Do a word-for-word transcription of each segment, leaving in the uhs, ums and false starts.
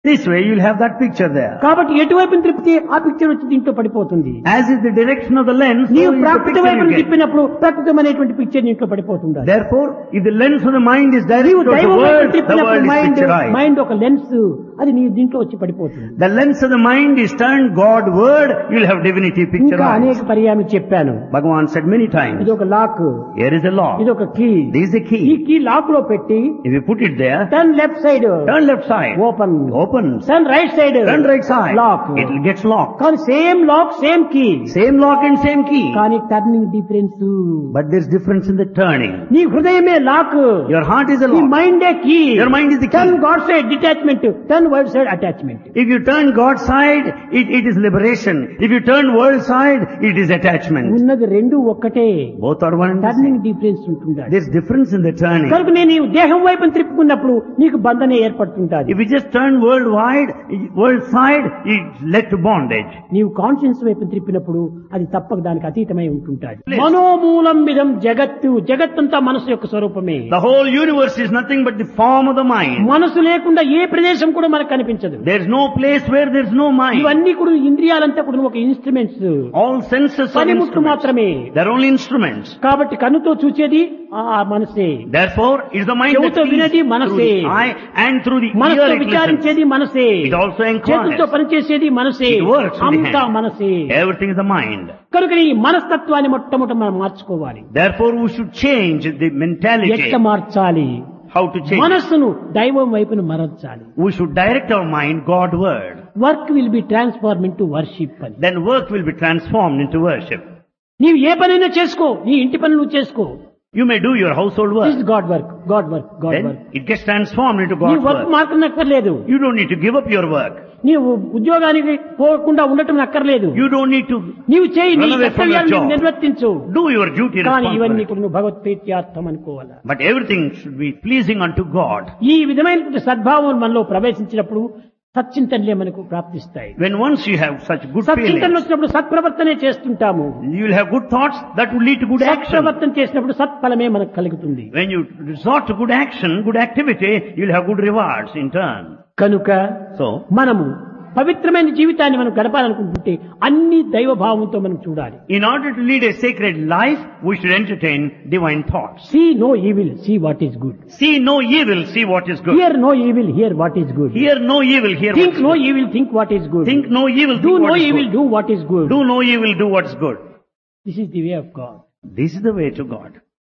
This way you'll have that picture there. కాబట్టి ఎటువైపు తిప్పితే ఆ పిక్చర్ వచ్చి దీంట్లో పడిపోతుంది. As is the direction of the lens, so నీవు is the ప్రకృతి picture వైపు you get. తిప్పినప్పుడు ప్రకృతమైనటువంటి పిక్చర్ నీట్లో పడిపోతుంది. Therefore, if the lens of the mind is నీవు directed towards the దైవం వైపు world, the తిప్పినప్పుడు world is mind picturized. Mind ఒక lens అది నీ దీంట్లో వచ్చి పడిపోతుంది. The lens of the mind is turned Godward, you'll have divinity ఇంకా picturized. అనేక పర్యాయం చెప్పాను. Bhagavan said many times, ఇది ఒక lock, here is a lock. ఇది ఒక కీ. This is the ఈ key. కీ లాక్ లో పెట్టి If you put it there, turn left side turn left side, open, opens. Turn right side Turn right side, lock. it gets locked. కానీ same lock same key, Same lock and same key. కానీ turning difference. But there's difference in the turning. నీ హృదయమే lock, Your heart is a నీ lock. మైండే key. Your mind is the key. Turn God side detachment, turn word side attachment. If you turn God's side, it, it is liberation. If you turn world side, it is attachment. ఉన్నది రెండు ఒక్కటే, Both are one and the turning same. Difference ఉంటుందా. There's difference in the turning. కనుక నేను ఈ దేహం వైపు త్రిప్పుకున్నప్పుడు నీకు బంధన ఏర్పడుతుంటాది. If you just turn worldwide, world side, it's led to bondage. నీవు కాన్షియన్స్ వైపు త్రిప్పినప్పుడు అది తప్పక దానికి అతీతమై ఉంటుంటాది. మనోమూలం విధం జగత్తు, జగత్తంతా మనసు యొక్క స్వరూపమే. The whole universe is nothing but the form of the mind. మనసు లేకుండా ఏ ప్రదేశం కూడా మనకు కనిపించదు. There's no place where there's no mind. ఇవన్నీ కూడా ఇంద్రియాలంతా కూడా ఒక ఇన్స్ట్రుమెంట్స్, All senses are పనిముట్లు instruments. మాత్రమే. They're only instruments. కాబట్టి కన్నుతో చూచేది ఆ మనసే, Therefore, it's the mind that చెవుతో sees వినేది through మనసే, the eye and through the ear మనసుతో it listens. విచారించేది మనసే, It also చేతులతో inquires. పనిచేసేది మనసే, It works with the అంతా hand. మనసే. Everything is the mind. కనుక ఈ మనస్తత్వాన్ని మొట్టమొదట మనం మార్చుకోవాలి. Therefore, we should change the mentality. ఎట్లా మార్చాలి? How to change it? మనస్సును దైవం వైపును మరల్చాలి. We should direct our mind Godward. Work will be transform into worship అని. Then work will be transformed into worship. నీవు ఏ పనైనా చేసుకో, నీ ఇంటి పని నువ్వు చేసుకో. You may do your household this work. Is God work, God work, God Then work. it gets transformed into నీ God's వర్క్ work. మార్కులు అక్కర్లేదు. You don't need to give up your work. నీవు ఉద్యోగానికి పోకుండా ఉండటం అక్కర్లేదు. You don't need to నీవు చేయి, నీ run away from your కర్తవ్యాన్ని job. నిర్వర్తించు. Do your duty కానీ ఇవన్నీ responsibly. కూడా నువ్వు భగవత్ ప్రీత్యార్థం అనుకోవాలా. But everything should be pleasing unto God. ఈ విధమైనటువంటి సద్భావం మనలో ప్రవేశించినప్పుడు సచ్చింతనలే మనకు ప్రాప్తిస్తాయి. When once you have such good సచ్చింతనలు feelings, వచ్చినప్పుడు సత్ప్రవర్తనే చేస్తుంటాము. you will have good thoughts that will lead to good action. సత్ప్రవర్తన చేసినప్పుడు సత్ఫలమే మనకు కలుగుతుంది. When you resort to good action, good activity, you will have good rewards in turn. కనుక So, మనము పవిత్రమైన జీవితాన్ని మనం గడపాలనుకుంటుంటే అన్ని దైవ భావంతో మనం చూడాలి. in order to lead a sacred life, we should entertain divine thoughts. See no evil, see what is good. See no evil, see what is good. Here no evil, here what is good. Hear no evil, hear what think is no good. Evil, think what is good. Think no evil, do think no what is evil, good. Do what is good. Do no evil, do what is good. This is the way of God. This is the way to God.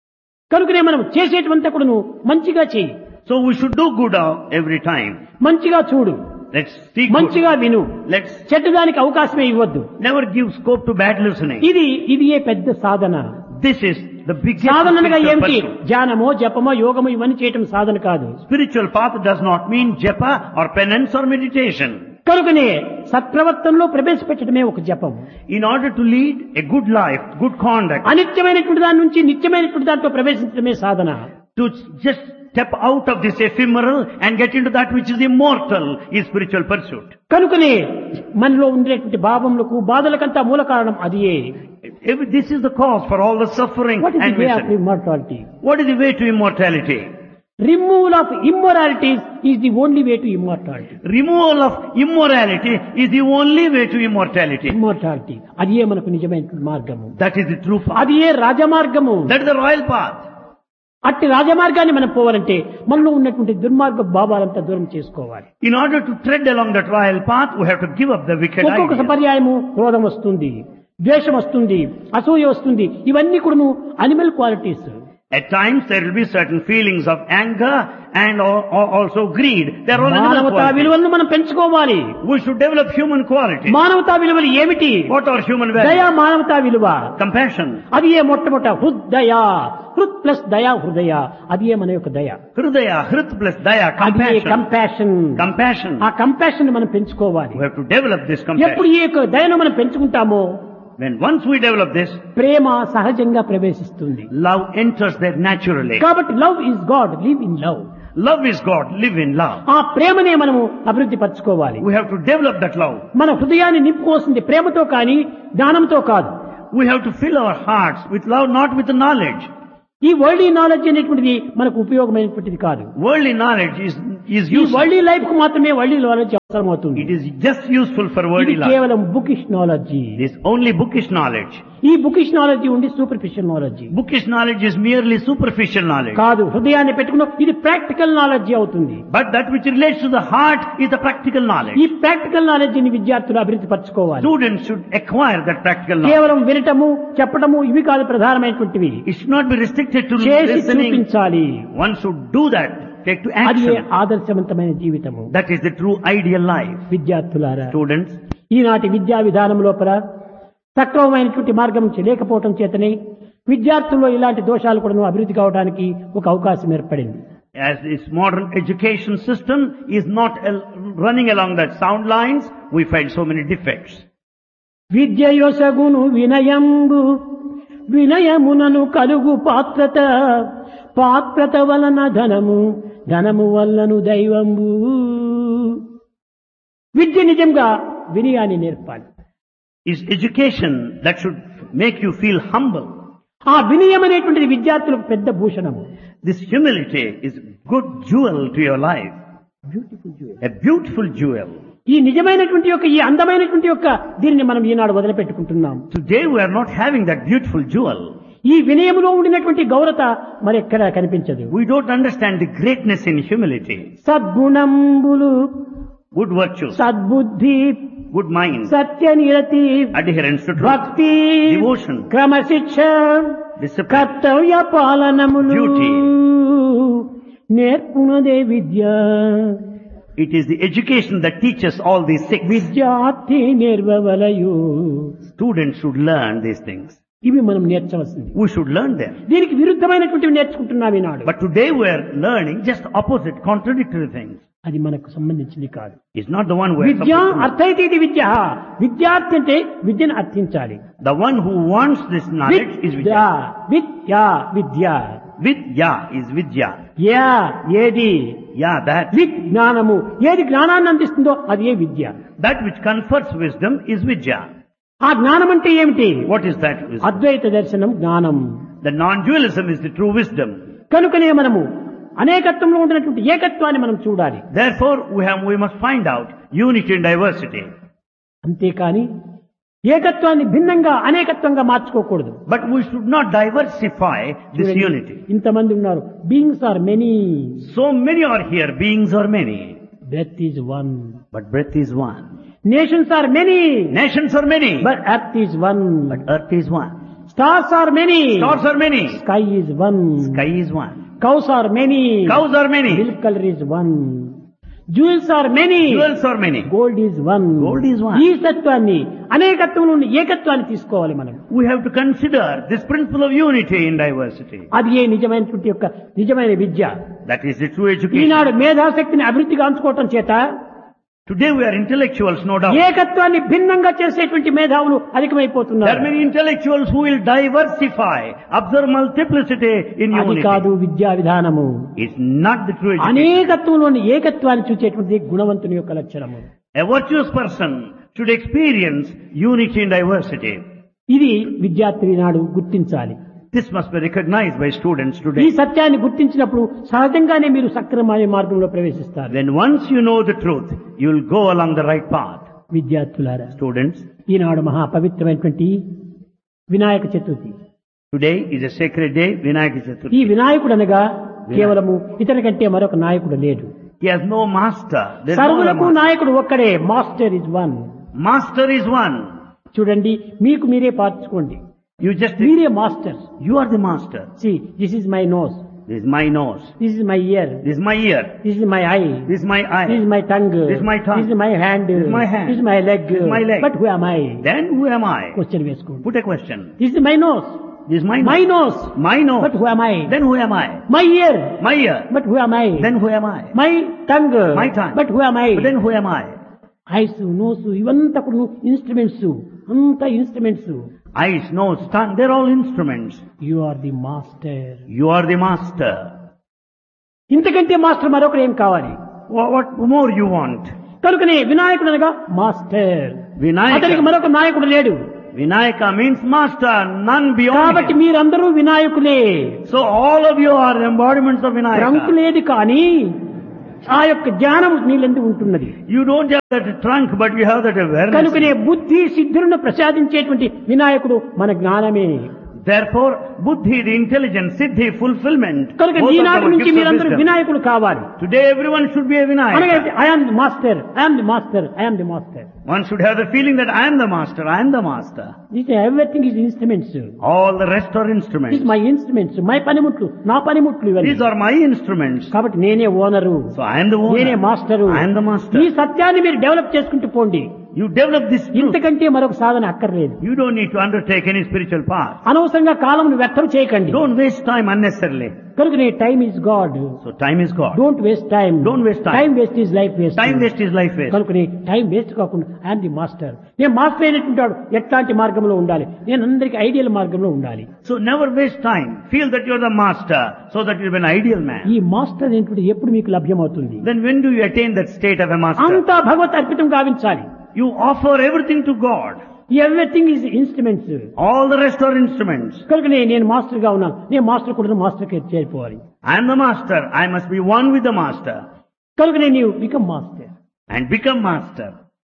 కనుకనే మనం చేసేటువంతా కూడా నువ్వు మంచిగా చేయి, So we should do good uh, every time. మంచిగా చూడు, Let's see good. మంచిగా విను, Let's చెడ్డదానికి అవకాశమే ఇవ్వద్దు. never give scope to bad listening. ఇది ఇది ఏ పెద్ద సాధన. This is the biggest సాధనగా spiritual ఏమిటి? pursuit. ధ్యానమో జపమో యోగమో ఇవన్నీ చేయటం సాధన కాదు. Spiritual path does not mean japa or penance or meditation. కనుకనే సత్ప్రవర్తనలో ప్రవేశపెట్టడమే ఒక జపం. In order to lead a good life, good conduct, అనిత్యమైనటువంటి దాని నుంచి నిత్యమైనటువంటి దాంట్లో ప్రవేశించడమే సాధన. to just step out of this ephemeral and get into that which is immortal is spiritual pursuit. కనుకనే మనలో ఉండేటువంటి భావములకు బాధలకంతా మూల కారణం అదియే. If this is the cause for all the suffering what is and the way of misery. Immortality? What is the way to immortality? Removal of immoralities is the only way to immortality. Removal of immorality is the only way to immortality. Immortality అదియే మనకు నిజమైన మార్గము, That is the true path. అదియే రాజమార్గము. That is the royal path. అట్టి రాజమార్గాన్ని మనం పోవాలంటే మనలో ఉన్నటువంటి దుర్మార్గ భావాలంతా దూరం చేసుకోవాలి. In order to tread along that royal path, we have to give up the wicked ఒక్కొక్క ideas. పర్యాయము క్రోధం వస్తుంది, ద్వేషం వస్తుంది, అసూయ వస్తుంది. ఇవన్నీ కూడా animal qualities. At times there will be certain feelings of anger and al- al- also greed. They are all animal మానవతా qualities. విలువలను మనం పెంచుకోవాలి. We should develop human qualities. మానవతా విలువలు ఏమిటి? What are human దయా values? మానవతా విలువ. Compassion. అది ఏ మొట్టమొదట హృదయ, హృత్ ప్లస్ దయా హృదయ, అది ఏ మన యొక్క దయ. Hridaya, hrit plus daya, అది ఏ compassion. కంపాషన్. Compassion. ఆ కంపాషన్ మనం పెంచుకోవాలి. We have to develop this ఎప్పుడు compassion. ఈ యొక్క దయను మనం పెంచుకుంటామో When once we develop this, ప్రేమ సహజంగా ప్రవేశిస్తుంది. love enters there naturally. కాబట్టి love is God, live in love. Love is God, live in love. ఆ ప్రేమనే మనము అభివృద్ధి పరచుకోవాలి. We have to develop that love. మన హృదయాన్ని నింపుకోవాల్సింది ప్రేమతో కానీ జ్ఞానంతో కాదు. We have to fill our hearts with love, not with knowledge. ఈ వరల్డ్ నాలెడ్జ్ అనేటువంటిది మనకు ఉపయోగమైనటువంటిది కాదు. Worldly knowledge is, is ఈ useless. వరల్డ్ లైఫ్ కు మాత్రమే వరల్డ్ నాలెడ్జ్ అవసరమవుతుంది. It is just useful for ఇది worldly life. కేవలం bookish knowledge. This only bookish knowledge. ఈ బుకిష్ నాలెడ్జీ ఉండి superficial knowledge Bookish knowledge is merely superficial knowledge. కాదు. హృదయాన్ని పెట్టుకున్న ఇది ప్రాక్టికల్ నాలెడ్జీ అవుతుంది. But that which relates to the heart is the practical knowledge. ఈ practical నాలెడ్జీని విద్యార్థులు అభివృద్ధి పరచుకోవాలి. Students should acquire that practical knowledge. కేవలం వినటము చెప్పడము ఇవి కాదు ప్రధానమైనటువంటివి. It should not be restricted to చేసి listening. చూపించాలి. One should do that. Take to అది action. ఆదర్శవంతమైన జీవితము. That is the true ideal life. విద్యార్థులారా, Students, ఈనాటి విద్యా విధానం లోపల సక్రమమైనటువంటి మార్గం లేకపోవటం చేతనే విద్యార్థుల్లో ఇలాంటి దోషాలు కూడా అభివృద్ధి కావడానికి ఒక అవకాశం ఏర్పడింది. as this modern education system is not al- running along that sound lines, we find so many defects. విద్యయొసగును వినయంబు వినయమునను కలుగు పాత్రత పాత్రత వలన ధనము ధనము వల్లను దైవంబు. విద్య నిజంగా వినయాన్ని నేర్పాలి. Is education that should make you feel humble. ఆ వినయం అనేటువంటిది విద్యార్థులకు పెద్ద భూషణము. This humility is good jewel to your life. Beautiful jewel. A beautiful jewel. ఈ నిజమైనటువంటి యొక్క ఈ అందమైనటువంటి యొక్క దీనిని మనం ఈనాడు వదిలిపెట్టుకుంటున్నాం. Today we are not having that beautiful jewel. ఈ వినయములో ఉండినటువంటి గౌరత మరెక్కడా కనిపించదు. We don't understand the greatness in humility. సద్గుణంబులు Good virtues, సద్బుద్ధి good mind, సత్యనిరతి adherence to truth, భక్తి devotion, క్రమశిక్ష discipline, కర్తవ్య పాలనములు duty. నేర్పునదే Vidya. It is the education that teaches all these six. విద్యార్థి నేర్వవలయు. Students should learn these things. ఇవి మనం నేర్చవలసింది. We should learn them. దీనికి విరుద్ధమైనటువంటివి నేర్చుకుంటున్నాం ఈనాడు. But today we are learning just opposite, contradictory things. అది మనకు సంబంధించింది కాదు. It's not the one who is Vidya supposed to- అర్థైతే ఇది విద్య. విద్యార్థి అంటే విద్యను అర్థించాలి. The one who wants this knowledge is Vidya Vidya. Vidya Vidya Vidya is Vidya. Yeah ఏది Yeah, that. With జ్ఞానము ఏది జ్ఞానాన్ని అందిస్తుందో అది ఏ విద్య. That which confers wisdom is Vidya. ఆ జ్ఞానం అంటే ఏమిటి? What is that wisdom? అద్వైత దర్శనం జ్ఞానం. The non-dualism is the true wisdom. కనుకనే మనము అనేకత్వంలో ఉండినటువంటి ఏకత్వాన్ని మనం చూడాలి. Therefore, we have, we must find out unity and diversity. అంతేకాని ఏకత్వాన్ని భిన్నంగా అనేకత్వంగా మార్చుకోకూడదు. But we should not diversify this unity. ఇంతమంది ఉన్నారు. Beings are many. So many are here, beings are many. Breath is one. But breath is one. Nations are many. Nations are many. But earth is one. But earth is one. Stars are many. Stars are many. Sky is one. Sky is one. Cows are many. Cows are many. Milk colour is one. Jewels are many. Jewels are many. Gold is one. Gold is one. ఈ తత్వాన్ని అనేకత్వంలో ఉన్న ఏకత్వాన్ని తీసుకోవాలి మనం. We have to consider this principle of unity in diversity. అది ఏ నిజమైనటువంటి యొక్క నిజమైన విద్య. That is the true education. ఈనాడు మేధాశక్తిని అభివృద్ధి కాంచుకోవటం చేత Today we are intellectuals, no doubt. ఏకత్వాన్ని భిన్నంగా చేసేటువంటి మేధావులు There are అధికమైపోతున్నారు. many intellectuals who will diversify, observe multiplicity in అది unity. కాదు విద్యా విధానము. It's not the true education. అనేకత్వంలోని ఏకత్వాన్ని చూసేటువంటి గుణవంతుని యొక్క లక్షణము. A virtuous person should experience unity and diversity. ఇది విద్యార్థి నాడు గుర్తించాలి. This must be recognized by students ఈ today. సత్యాన్ని గుర్తించినప్పుడు సహజంగానే మీరు సక్రమమైన మార్గంలో ప్రవేశిస్తారు. Then once you know the truth, you will go along the right path. విద్యార్థులారా, Students, ఈనాడు మహా పవిత్రమైనటువంటి Vinayaka Chaturthi. today is a sacred day, Vinayaka ఈ Chaturthi. వినాయకుడు అనగా కేవలము ఇతని కంటే మరొక నాయకుడు లేడు. He has no master. There is no other సర్వులకు master. నాయకుడు ఒక్కడే. Master is one. Master is one. చూడండి, మీకు మీరే పార్చుకోండి. You just, మీరే master. you are the master. See this is my nose. This is my nose. This is my ear. This is my ear. This is my eye. This is my eye. This is my tongue. This is my tongue. This is my hand. This is my hand. This is my leg. This is my leg. But who am I? Then who am I? Question వేసుకోండి. Put a question. This is my nose. This is my My nose. nose. My nose. But who am I? Then who am I? My ear. My ear. But who am I? Then who am I? My tongue. My tongue. But who am I? But then who am I? Ice nose ఇవంతా కూడా instruments. అంతా instruments. Eyes, nose, tongue, they're all instruments. You are the master. You are the master. ఇంతకంటే master మరొకరు ఏం కావాలి? What, what more you want? కనుకనే వినాయకుడు అనగా మాస్టర్. Vinayaka. అతనికి మరొక నాయకుడు లేడు. Vinayaka means master, none beyond కాబట్టి him. మీరందరూ వినాయకులే. So all of you are embodiments of రంకు Vinayaka. లేదు కానీ ఆ యొక్క జ్ఞానం నీళ్ళెందు ఉంటున్నది. You don't have that trunk, but you have that awareness. కనుకనే బుద్ధి సిద్ధులను ప్రసాదించేటువంటి వినాయకుడు మన జ్ఞానమే. Therefore, buddhi, the intelligence, siddhi, fulfillment. కనుక both are ఈనాటి our నుంచి gifts of మీరందరూ wisdom. వినాయకుడు కావాలి. Today everyone should be a అనగా Vinayaka. I am the master, I am the master, I am the master. One should have the feeling that I am the master, I am the master. This everything is instruments. All the rest are this instruments. My instruments, my పనిముట్లు, నా పనిముట్లు ఇవన్నీ. These are my instruments. కాబట్టి నేనే owner, So I am the నేనే owner. Master. I am the master. ఈ సత్యాన్ని మీరు డెవలప్ చేసుకుంటూ పోండి. You develop this truth. ఇంతకంటే మరొక సాధన అక్కర్లేదు. You don't need to undertake any spiritual path. అనవసరంగా కాలంను వ్యర్థం చేయకండి. Don't waste time unnecessarily. కనుక నీ time is God. So time is God. Don't waste time. Don't waste time. Time waste is life waste. Time waste is life waste. కనుక నీ time waste కాకుండా I'm the master. నేను master అయినటువంటి వాడు ఎట్లాంటి మార్గంలో ఉండాలి, నేను అందరికి ఐడియల్ మార్గంలో ఉండాలి. So never waste time. Feel that you are the master, so that you are an ideal man. ఈ మాస్టర్ అనేటువంటి ఎప్పుడు మీకు లభ్యమవుతుంది? Then when do you attain that state of a master? అంతా భగవత్ అర్పితం గావించాలి. You offer everything to God. Everything is instruments. All the rest are instruments. కనుక నేను master గా ఉన్నాను, నేను మాస్టర్ కూడా మాస్టర్ కి చేరిపోవాలి. I am the master. I must be one with the master. కనుక నేను become master. And become master.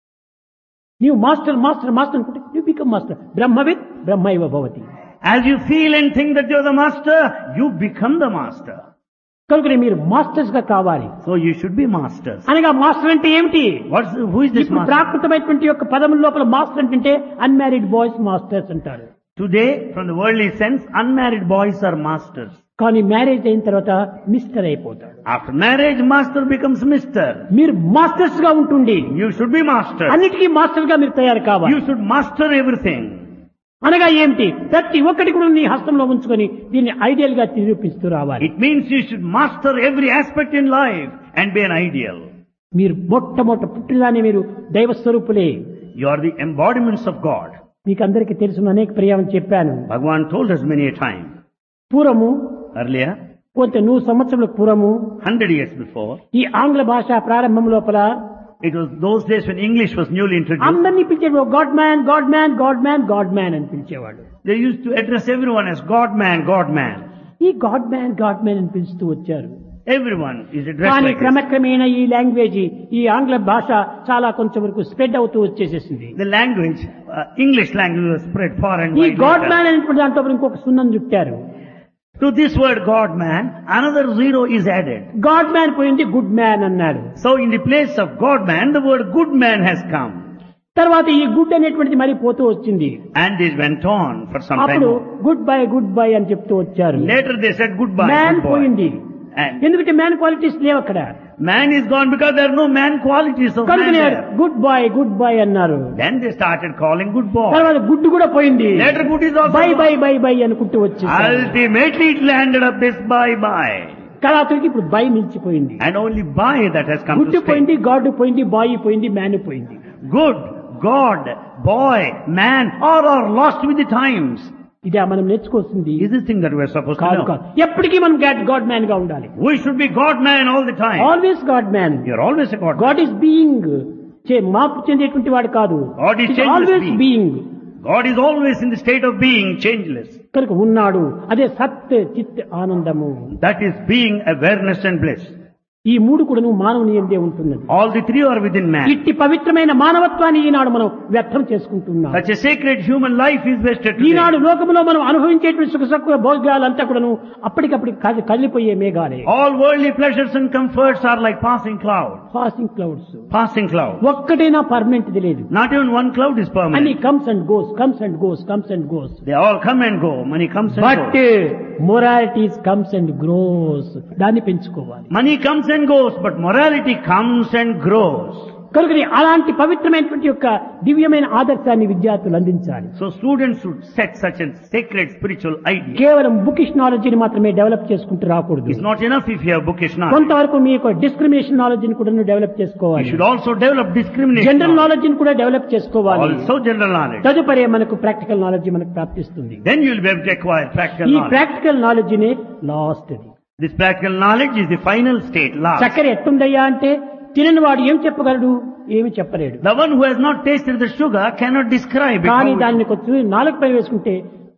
నీవు మాస్టర్ మాస్టర్ మాస్టర్ అనుకుంటే you become master. బ్రహ్మవిత్ బ్రహ్మైవ Bhavati. As you feel and think that you are the master, you become the master. కనుక మీరు masters గా కావాలి. So you should be masters. అనగా master అంటే ఏమిటి? What's, who is this ఇప్పుడు master? ప్రాకృతమైనటువంటి యొక్క పదముల లోపల మాస్టర్ అంటే అన్మ్యారీడ్ బాయ్స్ మాస్టర్స్ అంటారు. Today, from the worldly sense, unmarried boys are masters. కానీ మ్యారేజ్ అయిన తర్వాత మిస్టర్ అయిపోతాడు. After marriage, master becomes mister. మీరు మాస్టర్స్ గా ఉంటుండి You should be master. అన్నిటికీ మాస్టర్ గా మీరు తయారు కావాలి. You should master everything. అనగా ఏమిటి? ప్రతి ఒక్కటి కూడా నీ హస్తంలో ఉంచుకొని దీన్ని ఐడియల్ గా నిరూపిస్తూ రావాలి. It means you should master every aspect in life and be an ideal. మీరు మొట్టమొదట పుట్టినదాన్ని మీరు దైవ స్వరూపులే. You are the embodiments of God. మీకు అందరికీ తెలుసు, అనేక పర్యాయం చెప్పాను. Bhagavan told us many a time. పూర్వము Earlier, కొంత నూరు సంవత్సరాల పూర్వము hundred years before, ఈ ఆంగ్ల భాష ప్రారంభం లోపల it was those days when English was newly introduced. అందరినీ పిలిచేవాడు God man God man God man God man అని పిలిచేవాడు. They used to address everyone as God man, God man. ఈ గాడ్ మ్యాన్ గాడ్ మ్యాన్ అని పిలుస్తూ వచ్చారు. Everyone is addressed కానీ like this. క్రమక్రమేణా ఈ language, ఈ ఆంగ్ల భాష చాలా కొంచెం వరకు స్ప్రెడ్ అవుతూ వచ్చేసేసింది. The language, uh, English language was spread far and ఈ wide. God later. మ్యాన్ అనేటువంటి దాంట్లో ఇంకొక సున్నం చుట్టారు. To this word God man, another zero is added. God man పోయింది, గుడ్ మ్యాన్ అన్నాడు. So in the place of God man, the word good man has come. తర్వాత ఈ గుడ్ అనేటువంటిది మరి పోతూ వచ్చింది. And this went on for some time. అప్పుడు more. Good bye good bye అని చెప్తూ వచ్చారు. Later they said goodbye. Man good boy. పోయింది. And ఎందుకంటే మ్యాన్ క్వాలిటీస్ లేవు అక్కడ. man is gone because there are no man qualities of man కనుక there. Good bye good bye అన్నారు. Then they started calling good boy. తర్వాత good కూడా పోయింది. Later good is also by gone. By by by అనుకుంటూ వచ్చేసారు. Ultimately it landed up this bye bye. కళాతుడికి ఇప్పుడు by నిలిచిపోయింది. And only bye that has come good to stay. పోయింది, God పోయింది, bye పోయింది, మ్యాన్ పోయింది. Good, God, boy, man, all are lost with the times. ఇదే మనం నేర్చుకోవాల్సింది. Is this thing that we are supposed to కాదు know? కాదు, ఎప్పటికీ మనం గాడ్ మ్యాన్ గా ఉండాలి. We should be God man all the time. Always God man. You're always a God man. God is being, మార్పు చెందేటువంటి వాడు కాదు. God is changeless always being. Being. God is always in the state of being, changeless. కనుక ఉన్నాడు, అదే సత్ చిత్ ఆనందము. That is being, awareness and bliss. ఈ మూడు కూడా మానవుని ఎందే ఉంటున్నది. All the three are within man. ఇట్టి పవిత్రమైన మానవత్వాన్ని ఈనాడు మనం వ్యర్థం చేసుకుంటున్నాం. Such a sacred human life is wasted today. ఈనాడు లోకంలో మనం అనుభవించేటువంటి సుఖ సుఖ భోగాలంతా కూడాను అప్పటికప్పటికి కది- కదిలిపోయే మేఘాలే. All worldly pleasures and comforts are like passing clouds. Passing clouds. Passing clouds. ఒక్కటైనా పర్మనెంట్ లేదు. Not even one cloud is అన్ని permanent. Comes and goes, comes and goes, comes and goes. They all come and go. Money comes and but goes. Moralities comes and grows. దాన్ని పెంచుకోవాలి. Money comes and goes, but morality comes and grows. కనుక అలాంటి పవిత్రమైనటువంటి యొక్క దివ్యమైన ఆదర్శాన్ని విద్యార్థులు అందించాలి. So students should set such a sacred spiritual idea. కేవలం బుకిష్ నాలెడ్జ్ ని మాత్రమే డెవలప్ చేసుకుంటూ రాకూడదు. It's not enough if you have bookish knowledge. కొంతవరకు మీ యొక్క డిస్క్రిమినేషన్ నాలెడ్జ్ ని కూడా డెవలప్ You చేసుకోవాలి. should also develop discrimination. General knowledge. Knowledge ని కూడా డెవలప్ చేసుకోవాలి. Also general knowledge. తదుపరి మనకు ప్రాక్టికల్ నాలెడ్జ్ మనకు ప్రాప్తిస్తుంది. Then you will be able to acquire practical ఈ knowledge. ప్రాక్టికల్ నాలెడ్జ్ నే last. This practical knowledge is the final state, last. చక్కెర ఎట్టుందయ్యా అంటే తినని వాడు ఏం చెప్పగలడు, ఏమి చెప్పలేడు. The one who has not tasted the sugar cannot describe it. కానీ How it- దాన్ని కొంచెం నాలుగు పై వేసుకుంటే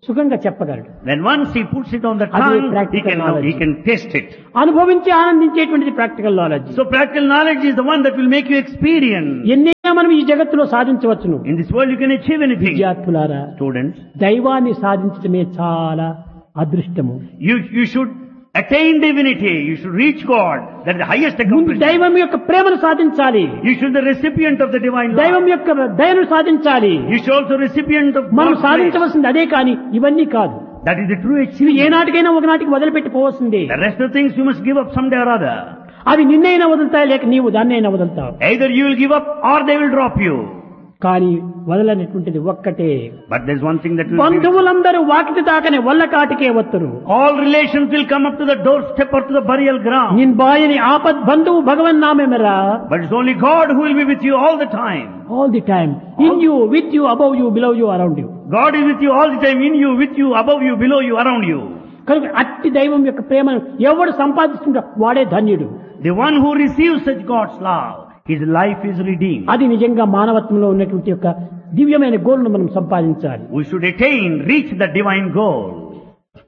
సుఖంగా చెప్పగలడు. Then once he puts it on the Adi tongue, he practical can, knowledge. he can taste it. అనుభవించి ఆనందించేటువంటిది practical knowledge. So practical knowledge is the one that will make you experience. ఎన్నైనా మనం ఈ జగత్తులో సాధించవచ్చును. In this world you can achieve anything. విద్యార్థులారా, Students, దైవాన్ని సాధించడమే చాలా అదృష్టము. you, you should attain divinity. You should reach God. That is the highest ముందు accomplishment. దైవం యొక్క ప్రేమను సాధించాలి. You should be the recipient of the divine love. దైవం యొక్క దయను సాధించాలి. You should also recipient of మనం God's grace. సాధించవలసింది అదే కానీ ఇవన్నీ కాదు. That is the true ఇవి achievement. ఏనాటికైనా ఒకనాటికి వదిలిపెట్టి పోవలసిందే. The rest of the things you must give up someday or other. అవి నిన్నైనా వదులుతాయి, లేక నీవు దాన్నైనా వదులుతావు. Either you will give up or they will drop you. కానీ వదలనటువంటిది ఒక్కటే. But there is one thing that will be. బంధువులందరూ వాకిటి దాకనే వల్ల కాటికే వత్తురు. All relations will come up to the doorstep or to the burial ground. నిన్ బాయని ఆపద్ బంధువు భగవన్ నామేమరా. But it's only God who will be with you all the time. All the time. In you, with you, above you, below you, around you. God is with you all the time, in you, with you, above you, below you, around you. కనుక అట్టి దైవం యొక్క ప్రేమను ఎవడు సంపాదిస్తుంటో వాడే ధన్యుడు. The one who receives such God's love, his life is redeemed. అది నిజంగా మానవత్వంలో ఉన్నటువంటి యొక్క దివ్యమైన గోల్ను మనం సంపాదించాలి. We should attain, reach the divine goal.